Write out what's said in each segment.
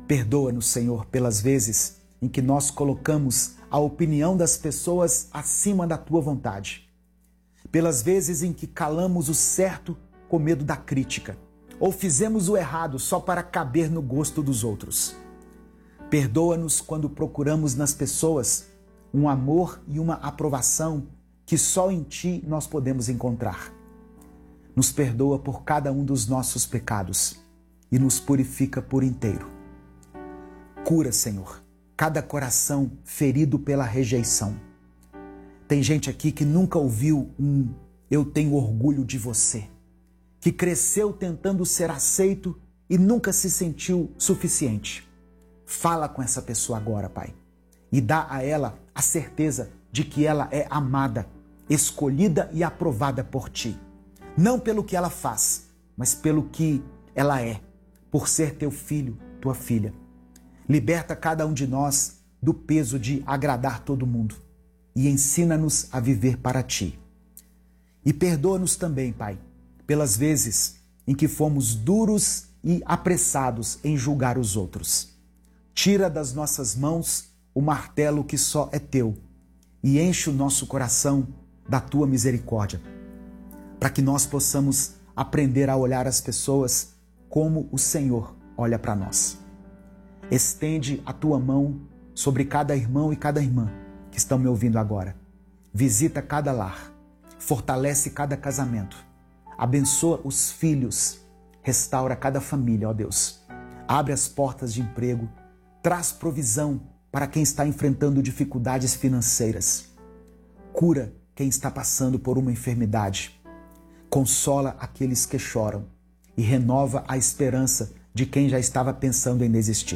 Perdoa-nos, Senhor, pelas vezes em que nós colocamos a opinião das pessoas acima da tua vontade. Pelas vezes em que calamos o certo com medo da crítica, ou fizemos o errado só para caber no gosto dos outros. Perdoa-nos quando procuramos nas pessoas um amor e uma aprovação que só em Ti nós podemos encontrar. Nos perdoa por cada um dos nossos pecados e nos purifica por inteiro. Cura, Senhor, cada coração ferido pela rejeição. Tem gente aqui que nunca ouviu "eu tenho orgulho de você", que cresceu tentando ser aceito e nunca se sentiu suficiente. Fala com essa pessoa agora, Pai, e dá a ela a certeza de que ela é amada, escolhida e aprovada por Ti. Não pelo que ela faz, mas pelo que ela é, por ser Teu filho, Tua filha. Liberta cada um de nós do peso de agradar todo mundo e ensina-nos a viver para Ti. E perdoa-nos também, Pai, pelas vezes em que fomos duros e apressados em julgar os outros. Tira das nossas mãos o martelo que só é Teu e enche o nosso coração da Tua misericórdia, para que nós possamos aprender a olhar as pessoas como o Senhor olha para nós. Estende a Tua mão sobre cada irmão e cada irmã que estão me ouvindo agora. Visita cada lar, fortalece cada casamento, abençoa os filhos, restaura cada família, ó Deus. Abre as portas de emprego, traz provisão para quem está enfrentando dificuldades financeiras. Cura quem está passando por uma enfermidade. Consola aqueles que choram e renova a esperança de quem já estava pensando em desistir.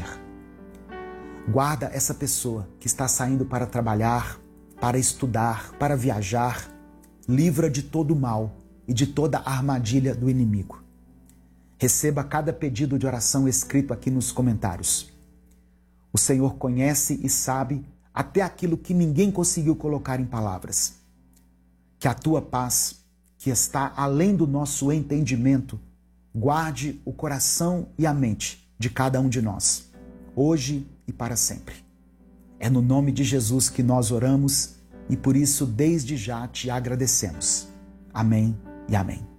Guarda essa pessoa que está saindo para trabalhar, para estudar, para viajar. Livra de todo o mal e de toda a armadilha do inimigo. Receba cada pedido de oração escrito aqui nos comentários. O Senhor conhece e sabe até aquilo que ninguém conseguiu colocar em palavras. Que a Tua paz, que está além do nosso entendimento, guarde o coração e a mente de cada um de nós, hoje e para sempre. É no nome de Jesus que nós oramos e por isso desde já Te agradecemos. Amém e amém.